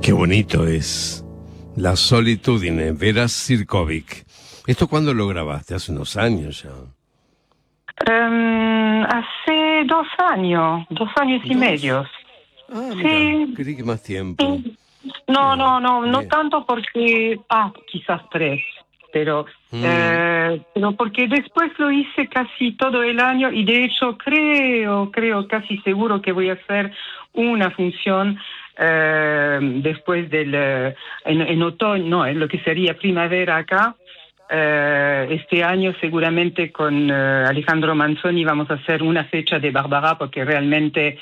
Qué bonito es. La Solitudine, Vera Sirkovic. ¿Esto cuándo lo grabaste? Hace unos años ya. Hace 2 años, 2 años y medio. Ah, mira, Sí. creí que más tiempo. Sí. No, Bien, no bien. tanto porque, quizás 3, pero porque después lo hice casi todo el año y de hecho creo casi seguro que voy a hacer una función después en otoño, no, en lo que sería primavera acá. Este año seguramente con Alejandro Manzoni vamos a hacer una fecha de Bárbara porque realmente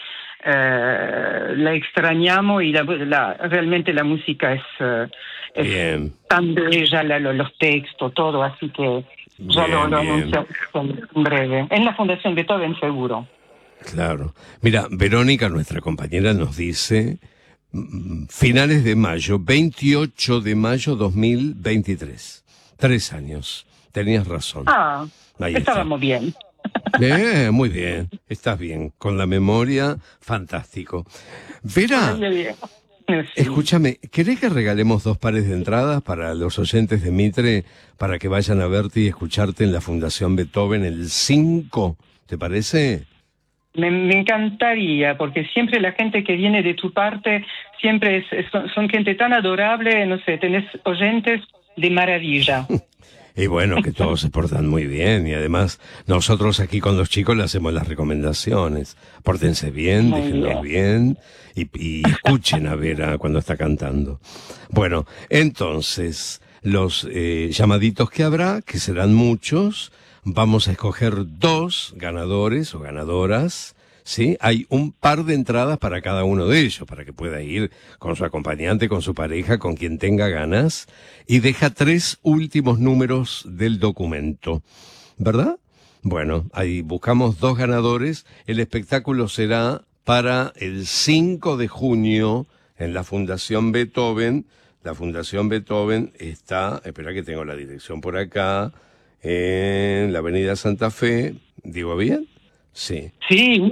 la extrañamos y realmente la música es Bien, tan bella, los textos, todo, así que ya lo bien. anuncio en breve. En la Fundación Beethoven seguro. Claro. Mira, Verónica, nuestra compañera, nos dice finales de mayo, 28 de mayo 2023. 3 años. Tenías razón. Ahí está. Estábamos bien. Muy bien. Estás bien. Con la memoria, fantástico. Vera, Sí. escúchame, ¿querés que regalemos 2 pares de entradas para los oyentes de Mitre para que vayan a verte y escucharte en la Fundación Beethoven el 5? ¿Te parece? Me encantaría, porque siempre la gente que viene de tu parte, siempre son gente tan adorable, no sé, tenés oyentes de maravilla. Y bueno, que todos se portan muy bien y además nosotros aquí con los chicos le hacemos las recomendaciones. Pórtense bien, Muy déjenlos bien y escuchen a Vera cuando está cantando. Bueno, entonces, los llamaditos que habrá, que serán muchos, vamos a escoger 2 ganadores o ganadoras. ¿Sí? Hay un par de entradas para cada uno de ellos, para que pueda ir con su acompañante, con su pareja, con quien tenga ganas, y deja 3 últimos números del documento, ¿verdad? Bueno, ahí buscamos 2 ganadores. El espectáculo será para el 5 de junio en la Fundación Beethoven. La Fundación Beethoven está, espera que tengo la dirección por acá, en la Avenida Santa Fe, ¿digo bien? Sí. Sí,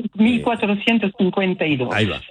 1452. Ahí va.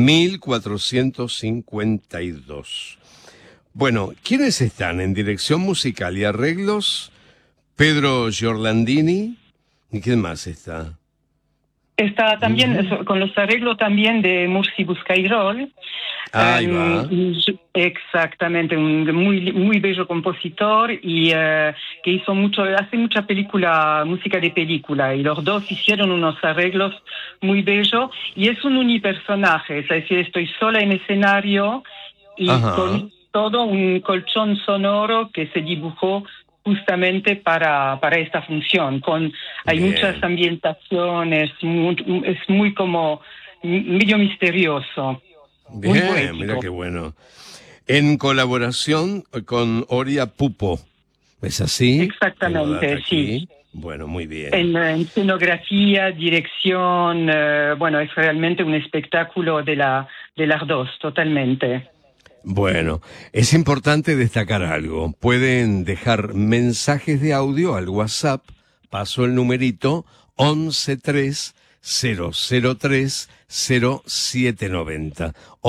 1452. Bueno, ¿quiénes están en dirección musical y arreglos? Pedro Giorlandini. ¿Y quién más está? Está también con los arreglos también de Mursi Buscairol. Ahí va. Exactamente, un muy bello compositor y que hace mucha música de película, y los dos hicieron unos arreglos muy bellos y es un unipersonaje, es decir, estoy sola en escenario y con todo un colchón sonoro que se dibujó justamente para esta función. Hay muchas ambientaciones, es muy como medio misterioso. Bien, mira qué bueno. En colaboración con Oria Pupo. ¿Es así? Exactamente, sí. Bueno, muy bien. En escenografía, dirección, bueno, es realmente un espectáculo de las dos, totalmente. Bueno, es importante destacar algo. Pueden dejar mensajes de audio al WhatsApp, paso el numerito 1130030790.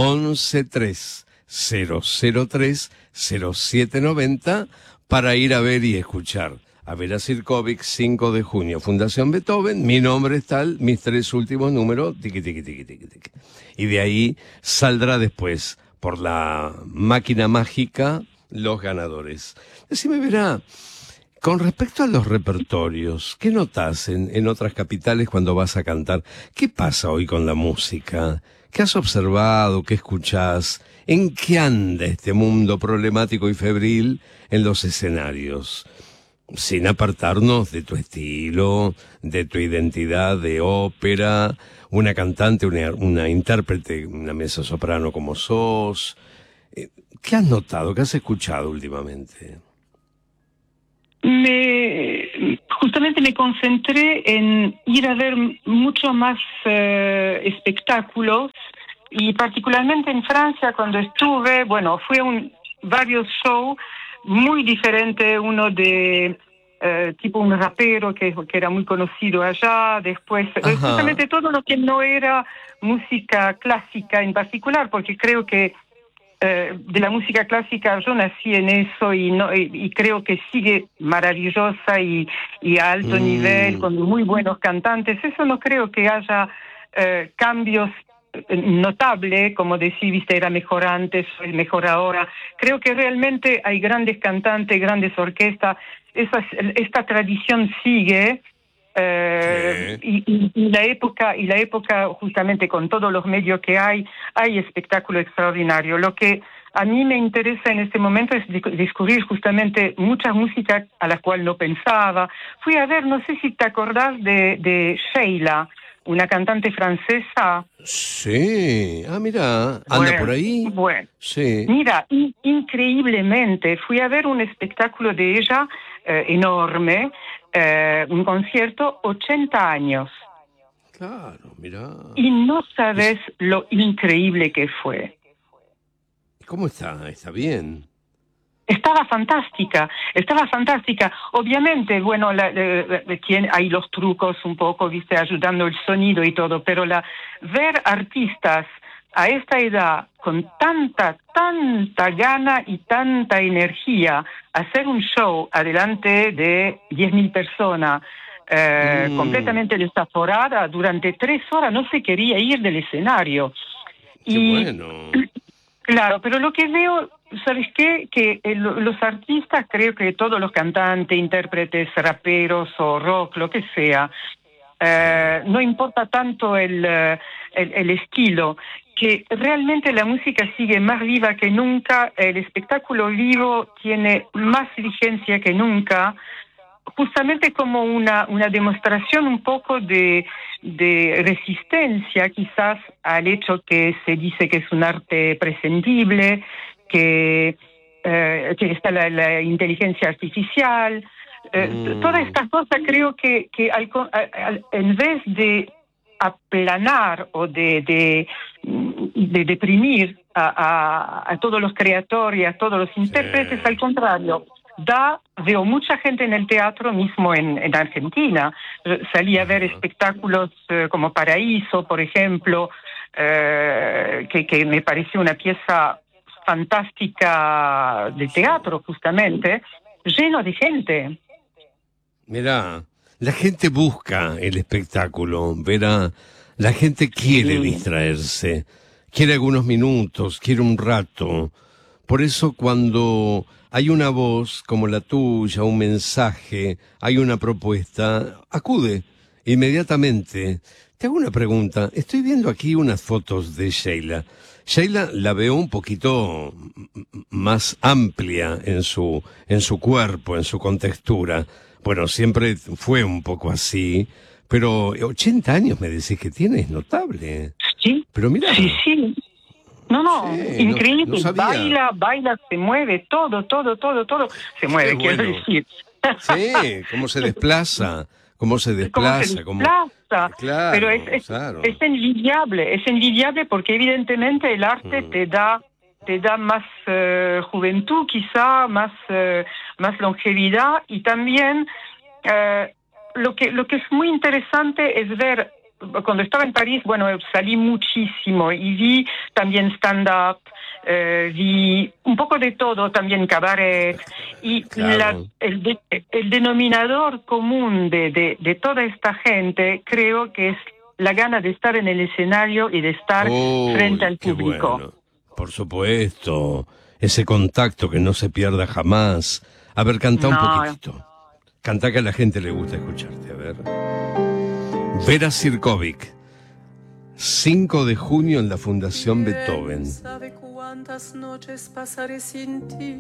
1130030790 para ir a ver y escuchar a Vera Sirkovic, 5 de junio, Fundación Beethoven, mi nombre es tal, mis 3 últimos números, tiqui, tiqui, tiqui, tiqui, tiqui. Y de ahí saldrá después, por la máquina mágica, los ganadores. Decime, Vera, con respecto a los repertorios, ¿qué notas en otras capitales cuando vas a cantar? ¿Qué pasa hoy con la música? ¿Qué has observado? ¿Qué escuchás? ¿En qué anda este mundo problemático y febril en los escenarios? Sin apartarnos de tu estilo, de tu identidad de ópera, una cantante, una intérprete, una mezzosoprano como sos. ¿Qué has notado? ¿Qué has escuchado últimamente? Justamente me concentré en ir a ver mucho más espectáculos, y particularmente en Francia cuando estuve, bueno, varios shows muy diferentes, uno de tipo un rapero que era muy conocido allá, después justamente todo lo que no era música clásica en particular, porque creo que de la música clásica, yo nací en eso y creo que sigue maravillosa y a alto nivel, con muy buenos cantantes. Eso no creo que haya cambios notable, como decís, viste, era mejor antes, es mejor ahora. Creo que realmente hay grandes cantantes, grandes orquestas, esta tradición sigue. Y la época justamente con todos los medios que hay espectáculo extraordinario. Lo que a mí me interesa en este momento es descubrir justamente mucha música a la cual no pensaba. Fui a ver, no sé si te acordás de Sheila, una cantante francesa. Sí, mira, anda por ahí. Bueno, sí. Mira, increíblemente, fui a ver un espectáculo de ella enorme, un concierto, 80 años. Claro, mira. Y no sabes lo increíble que fue. ¿Cómo está? ¿Está bien? Estaba fantástica. Obviamente, bueno, hay los trucos un poco, viste, ayudando el sonido y todo, pero ver artistas a esta edad con tanta gana y tanta energía, hacer un show adelante de 10.000 personas, completamente desaforada, durante 3 horas no se quería ir del escenario. Qué bueno. Claro, pero lo que veo, ¿sabes qué? Que los artistas, creo que todos los cantantes, intérpretes, raperos o rock, lo que sea, no importa tanto el estilo, que realmente la música sigue más viva que nunca, el espectáculo vivo tiene más vigencia que nunca, justamente como una demostración un poco de resistencia quizás al hecho que se dice que es un arte prescindible, que está la inteligencia artificial, todas estas cosas creo que en vez de aplanar o de deprimir a todos los creadores y a todos los intérpretes, al contrario, veo mucha gente en el teatro mismo en Argentina. Salí a ver espectáculos como Paraíso, por ejemplo, que me pareció una pieza fantástica de teatro, justamente, lleno de gente. Mirá, la gente busca el espectáculo, verá, la gente quiere distraerse, quiere algunos minutos, quiere un rato. Por eso cuando hay una voz como la tuya, un mensaje, hay una propuesta, acude inmediatamente. Te hago una pregunta. Estoy viendo aquí unas fotos de Sheila. Sheila la veo un poquito más amplia en su cuerpo, en su contextura. Bueno, siempre fue un poco así, pero 80 años me decís que tiene, es notable. Sí. Pero mira. Sí. No, sí, increíble, no baila, se mueve, todo se mueve, quiero decir. Sí, cómo se desplaza. Claro, pero es envidiable porque evidentemente el arte te da más juventud, quizá, más longevidad, y también lo que es muy interesante es ver. Cuando estaba en París, bueno, salí muchísimo y vi también stand-up, vi un poco de todo, también cabaret, y claro. el denominador común de toda esta gente creo que es la gana de estar en el escenario y de estar frente al público. Bueno. Por supuesto, ese contacto que no se pierda jamás. A ver, canta un poquitito. Canta, que a la gente le gusta escucharte, a ver. Vera Sirkovic, 5 de junio en la Fundación Beethoven. ¿Sabe cuántas noches pasaré sin ti?